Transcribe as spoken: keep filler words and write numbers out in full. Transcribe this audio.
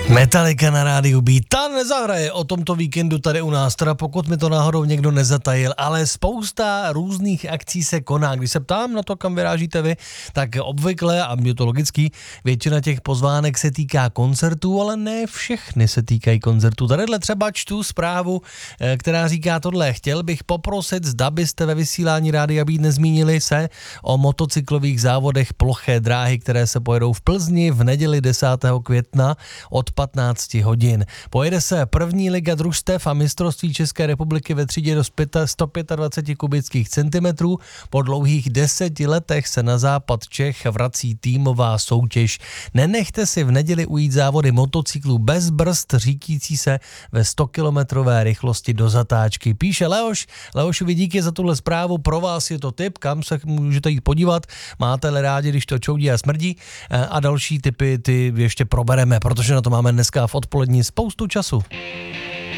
Metallica na rádiu Beat, ta nezahraje o tomto víkendu tady u nás, teda pokud mi to náhodou někdo nezatajil, ale spousta různých akcí se koná. Když se ptám na to, kam vyrážíte vy, tak obvykle, a je to logický, většina těch pozvánek se týká koncertů, ale ne všechny se týkají koncertů. Tadyhle třeba čtu zprávu, která říká tohle: chtěl bych poprosit, zda byste ve vysílání rádia Beat nezmínili se o motocyklových závodech ploché dráhy, které se pojedou v Plzni v neděli desátého května od patnáct hodin. Pojede se první liga družstev a mistrovství České republiky ve třídě do sto dvacet pět kubických centimetrů. Po dlouhých deseti letech se na západ Čech vrací týmová soutěž. Nenechte si v neděli ujít závody motocyklů bez brzd, řídící se ve stokilometrové rychlosti do zatáčky. Píše Leoš. Leošovi díky za tuhle zprávu. Pro vás je to tip, kam se můžete jít podívat. Máte-li rádi, když to čoudí a smrdí. A další tipy ty ještě probereme, protože na to máme dneska v odpolední spoustu času.